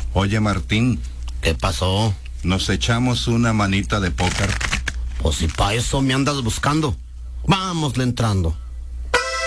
Oye, Martín, ¿Qué pasó? ¿nos echamos una manita de póker? Pues si pa' eso me andas buscando. Vámosle entrando.